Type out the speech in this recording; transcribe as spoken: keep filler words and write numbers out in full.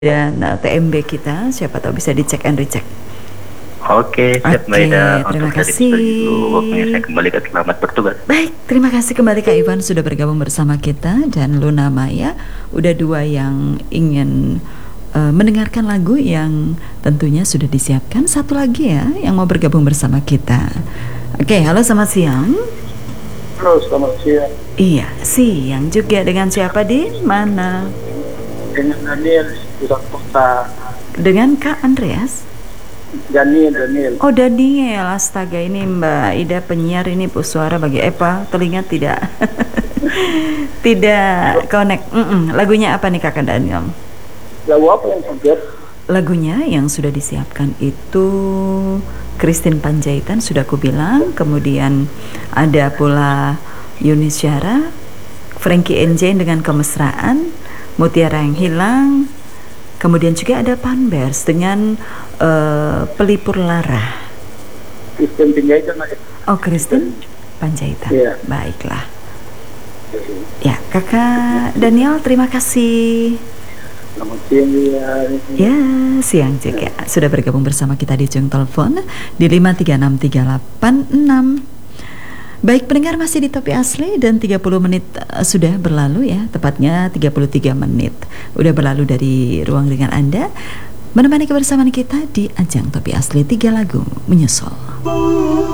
Dan uh, T M B kita, siapa tahu bisa dicek and recheck. Oke, siap Mbak Oke, Ida. terima Untuk dari kasih. studio, waktunya saya kembali ke selamat bertugas. Baik, terima kasih kembali Kak Ivan sudah bergabung bersama kita. Dan Luna Maya, udah dua yang ingin uh, mendengarkan lagu yang tentunya sudah disiapkan. Satu lagi ya yang mau bergabung bersama kita. Oke, halo selamat siang. Halo, selamat siang. Iya, siang juga. Dengan siapa di mana? Dengan Daniel di Kota. Dengan Kak Andreas? Daniel, Daniel. Oh Daniel, astaga, ini Mbak Ida penyiar ini suara bagi Epa, telinga tidak tidak connect. Mm-mm. Lagunya apa nih Kakak Daniel? Lagu apa yang sudah? Lagunya yang sudah disiapkan itu Christine Panjaitan, sudah aku bilang. Kemudian ada pula Yuni Syara, Frankie Enjain dengan Kemesraan, Mutiara yang Hilang. Kemudian juga ada Panbers dengan uh, Pelipur Lara. Kristen Panjaitan. Oh, Kristen Panjaitan. Ya. Baiklah. Ya, Kakak Daniel, terima kasih. Selamat siang ya. Ya, siang juga. Sudah bergabung bersama kita di ujung telepon di lima tiga enam tiga delapan enam. Baik pendengar, masih di Topi Asli dan tiga puluh menit uh, sudah berlalu ya, tepatnya tiga puluh tiga menit udah berlalu dari ruang dengan Anda menemani kebersamaan kita di ajang Topi Asli. Tiga lagu menyusul.